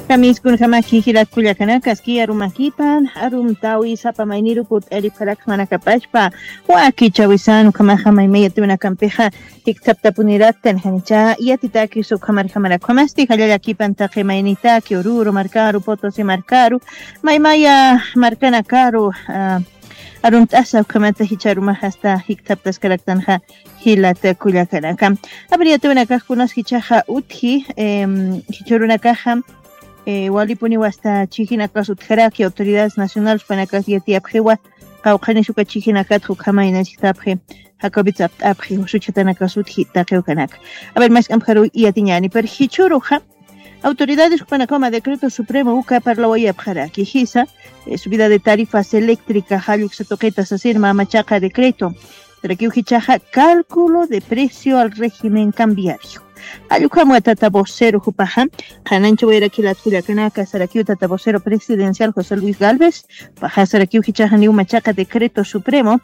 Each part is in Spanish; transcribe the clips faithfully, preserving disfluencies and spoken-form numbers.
Kamis kun hamaki hilat kullakanaka aski arumakipan arum tawi sapa mainiru put elip karak manakapashpa waki chawisanu kamaha maimaya tuna kampeja tiktapta puniratan hanicha yatitaki su kamar kamara kamasti halalakipan taqi mainita ki oruro markaru potosi markaru maimaya markana karu uh, arum tasa kamata hicharuma hasta hiktaptas karaktanja hilata kullakanaka abria tuna kakunas hichaja uthi em hichuruna kaja Eh, walipuni wasta chihina kasut jerarquia autoridades nacionales panakas yati abjewa qawqani shuka chihina kathu kamaina chitapje hakabitsa abje suchatana kasut hitaqeu kanak a ver más amjaru yatiñani per hichuruja autoridades panakoma decreto supremo uka parlawaya abjaraki hisa eh, subida de tarifas eléctricas haluk satoquetas asir mamachaqa decreto trakiu hichaja cálculo de precio al régimen cambiario Ayukamu tata vocero jupaja, Hanancho Verakila Tulakanaka, Sarakiu tata vocero presidencial José Luis Gálvez, Paja Sarakiu Hichajaniu Machaca decreto supremo,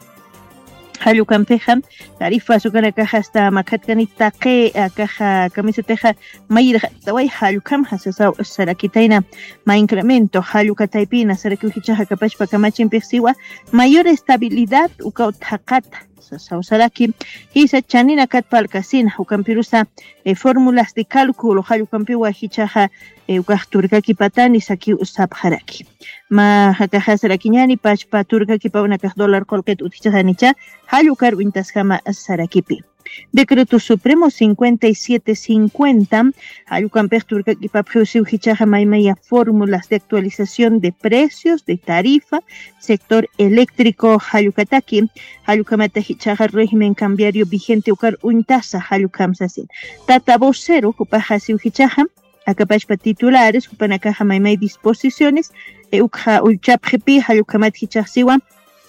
Hayukampeja, Tarifa Sukanaka hasta Makatkanita que a caja camiseteja Mayra Tawai Hayukam Hasasau Sarakitaina, ma incremento Hayukataipina, Sarakiu Hichaja Kapashpa Kamachin Persiwa, mayor estabilidad Ukautakata. Sausaraki hisa chanina katpalkasina ukampirusa eh, fórmulas de cálculo hayukampiwa hichaja eh, ukahturkaki patani saki usabharaki ma hakahasarakiñani pachpa turkaki paunakah dólar kolket utichajanicha hayukar wintasjama sarakipi Decreto Supremo cincuenta y siete cincuenta, Ayucampej Turkaki Papjusiu Hichaja Maimaya fórmulas de actualización de precios, de tarifa, sector eléctrico Hayukataki, Hayukamata Hichaja régimen cambiario vigente Ukar Untasa Hayukamsasin. Tata vocero, Kupajasiu Hichaja, Acapachpa titulares, Kupanakaja Maimay disposiciones, Ukha Ulchapjepi, Hayukamat Hichasiwa.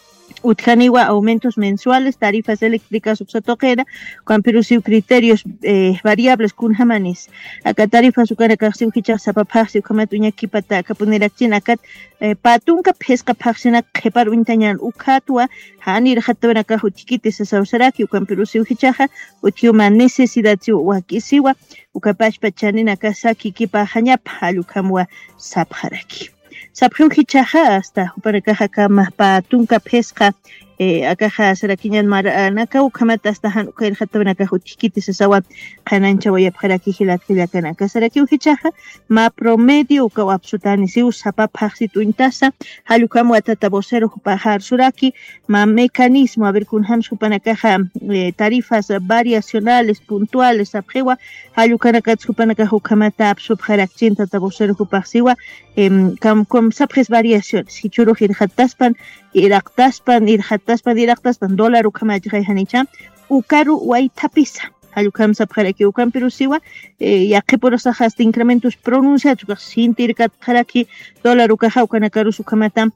Utjaniwa aumentos mensuales, tarifas eléctricas subsatoquera, con perusiu criterios eh, variables kun hamanis. Acá tarifas ukara kaxiu hichak sapapasiu kamatuña kipata kapunirachina akat eh, patunka pesca paxina kepar untañan ukatua hanir hatwana kahu chiquite sasausaraki ukan perusiu hichaja utiuma necesidad siu wakisiwa ukapashpa chanina kasaki kipa hanyap halukamwa sapharaki. Sapjun hichaja hasta upanakaja kama patunka pesca eh akaja sarakiñan mar naka ukamata hasta han ukair hatabnaka chiquiti sasawa kanancha waya paraki hilat hilakanaka saraki hichaja ma promedio uka absolutani si usapa paxit uintasa halukam watata vocero pajar suraki ma mecanismo a ver kun ham upanakaja eh, tarifas variacionales puntuales apjewa halukanaka upanaka ukamata subjarakchin tata vocero paxiwa em kam kom sapres variaciones hichuru hirhataspan iraqtaspan irhataspan iraqtaspan dólar ukamajay hanicha ukaru waitapisa halukam sapjaraki ukam perusiwa eh, yaqipurosa hasta incrementos pronunciados sintirkat jaraki dólar ukaja ukanakaru ukamata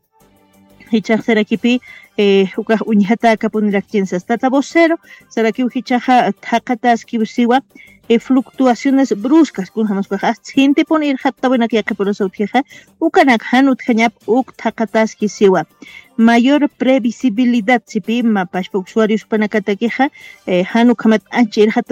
hichaj sarakipi eh ukaj uñhata kapunirakinsas tata vocero saraki hichaja taqatas kibusiwa eh, fluctuaciones bruscas kun hamas bajas gente poner hatta buena que que por eso tija ukanak hanut khanyap uk taqatas kisiwa mayor previsibilidad sipi ma pashpa usuarios panakata queja eh, hanu kamat anchir